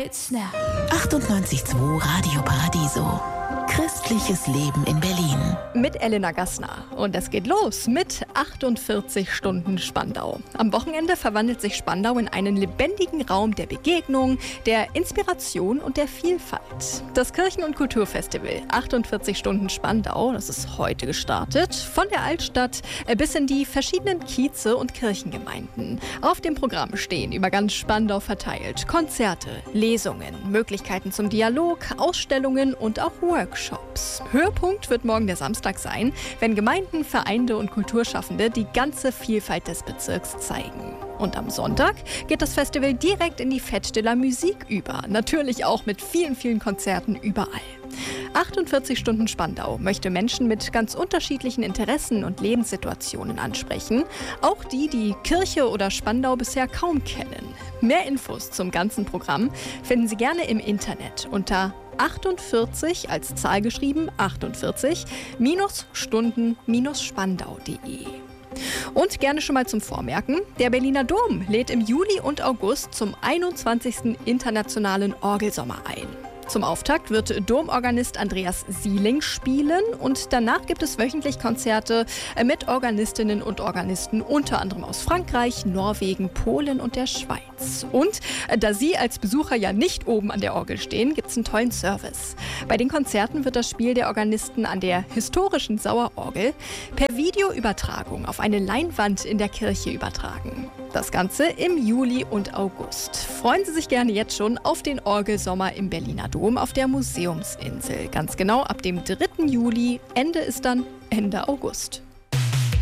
Snap. 98.2 Radio Paradiso. Christliches Leben in Berlin. Mit Elena Gassner. Und es geht los mit 48 Stunden Spandau. Am Wochenende verwandelt sich Spandau in einen lebendigen Raum der Begegnung, der Inspiration und der Vielfalt. Das Kirchen- und Kulturfestival 48 Stunden Spandau, das ist heute gestartet, von der Altstadt bis in die verschiedenen Kieze und Kirchengemeinden. Auf dem Programm stehen über ganz Spandau verteilt Konzerte, Lesungen, Möglichkeiten zum Dialog, Ausstellungen und auch Workshops. Höhepunkt wird morgen der Samstag sein, wenn Gemeinden, Vereine und Kulturschaffende die ganze Vielfalt des Bezirks zeigen. Und am Sonntag geht das Festival direkt in die Fête de la Musique über. Natürlich auch mit vielen, vielen Konzerten überall. 48 Stunden Spandau möchte Menschen mit ganz unterschiedlichen Interessen und Lebenssituationen ansprechen. Auch die, die Kirche oder Spandau bisher kaum kennen. Mehr Infos zum ganzen Programm finden Sie gerne im Internet unter 48 als Zahl geschrieben, 48-Stunden-Spandau.de. Und gerne schon mal zum Vormerken, der Berliner Dom lädt im Juli und August zum 21. Internationalen Orgelsommer ein. Zum Auftakt wird Domorganist Andreas Sieling spielen und danach gibt es wöchentlich Konzerte mit Organistinnen und Organisten, unter anderem aus Frankreich, Norwegen, Polen und der Schweiz. Und da Sie als Besucher ja nicht oben an der Orgel stehen, gibt es einen tollen Service. Bei den Konzerten wird das Spiel der Organisten an der historischen Sauerorgel per Videoübertragung auf eine Leinwand in der Kirche übertragen. Das Ganze im Juli und August. Freuen Sie sich gerne jetzt schon auf den Orgelsommer im Berliner Dom auf der Museumsinsel. Ganz genau ab dem 3. Juli. Ende ist dann Ende August.